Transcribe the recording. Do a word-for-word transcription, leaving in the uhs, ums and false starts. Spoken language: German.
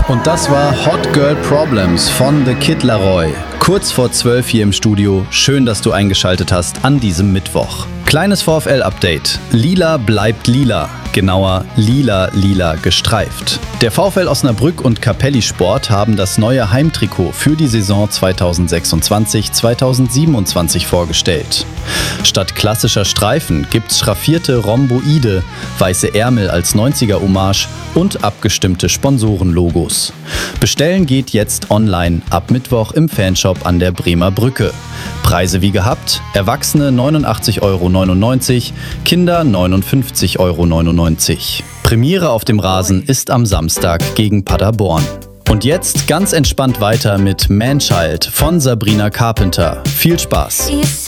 Und das war Hot Girl Problems von The Kid Laroi. Kurz vor zwölf hier im Studio. Schön, dass du eingeschaltet hast an diesem Mittwoch. Kleines VfL-Update. Lila bleibt lila. Genauer, lila-lila gestreift. Der VfL Osnabrück und Capelli Sport haben das neue Heimtrikot für die Saison zweitausendsechsundzwanzig zweitausendsiebenundzwanzig vorgestellt. Statt klassischer Streifen gibt's schraffierte Rhomboide, weiße Ärmel als neunziger-Hommage und abgestimmte Sponsorenlogos. Bestellen geht jetzt online ab Mittwoch im Fanshop an der Bremer Brücke. Preise wie gehabt: Erwachsene neunundachtzig Euro neunundneunzig, Kinder neunundfünfzig Euro neunundneunzig. Premiere auf dem Rasen ist am Samstag gegen Paderborn. Und jetzt ganz entspannt weiter mit Man Child von Sabrina Carpenter. Viel Spaß!